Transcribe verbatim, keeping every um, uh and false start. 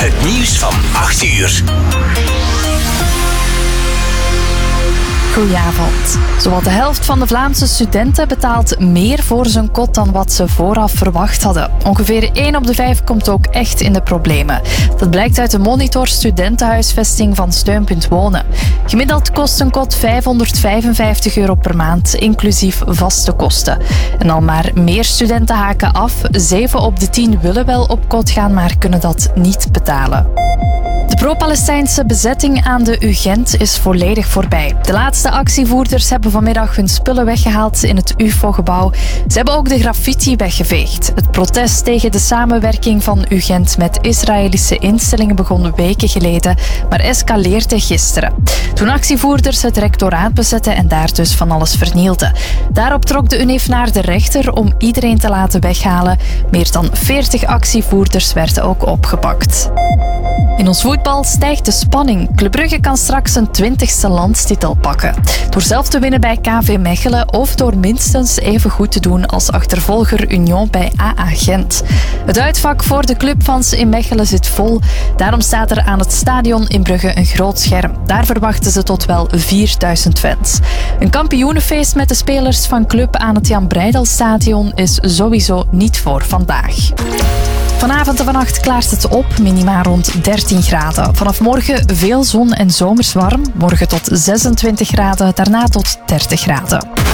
Het nieuws van acht uur. Goedenavond. Zowat de helft van de Vlaamse studenten betaalt meer voor zijn kot dan wat ze vooraf verwacht hadden. Ongeveer één op de vijf komt ook echt in de problemen. Dat blijkt uit de monitor studentenhuisvesting van Steunpunt Wonen. Gemiddeld kost een kot vijfhonderdvijfenvijftig euro per maand, inclusief vaste kosten. En al maar meer studenten haken af. Zeven op de tien willen wel op kot gaan, maar kunnen dat niet betalen. De pro-Palestijnse bezetting aan de U Gent is volledig voorbij. De laatste actievoerders hebben vanmiddag hun spullen weggehaald in het U F O-gebouw. Ze hebben ook de graffiti weggeveegd. Het protest tegen de samenwerking van U Gent met Israëlische instellingen begon weken geleden, maar escaleerde gisteren. Toen actievoerders het rectoraat bezetten en daar dus van alles vernielden. Daarop trok de U N E F naar de rechter om iedereen te laten weghalen. Meer dan veertig actievoerders werden ook opgepakt. In ons voetbal stijgt de spanning. Club Brugge kan straks een twintigste landstitel pakken. Door zelf te winnen bij K V Mechelen of door minstens even goed te doen als achtervolger Union bij A A Gent. Het uitvak voor de clubfans in Mechelen zit vol. Daarom staat er aan het stadion in Brugge een groot scherm. Daar verwachten ze tot wel vierduizend fans. Een kampioenenfeest met de spelers van club aan het Jan Breydel-stadion is sowieso niet voor vandaag. Vanavond en vannacht klaart het op, minima rond dertien graden. Vanaf morgen veel zon en zomers warm. Morgen tot zesentwintig graden, daarna tot dertig graden.